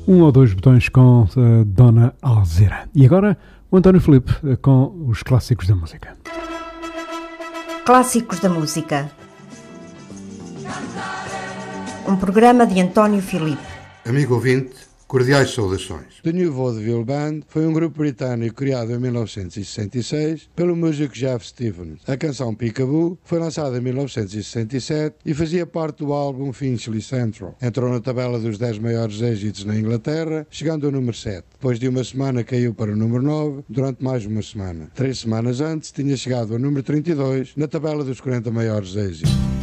Um ou dois botões com Dona Alzira. E agora o António Filipe com os clássicos da música. Clássicos da música. Um programa de António Filipe. Amigo ouvinte, cordiais saudações. The New Vaudeville Band foi um grupo britânico criado em 1966 pelo músico Jeff Stevens. A canção Peekaboo foi lançada em 1967 e fazia parte do álbum Finchley Central. Entrou na tabela dos 10 maiores êxitos na Inglaterra, chegando ao número 7. Depois de uma semana caiu para o número 9 durante mais uma semana. 3 semanas antes tinha chegado ao número 32 na tabela dos 40 maiores êxitos.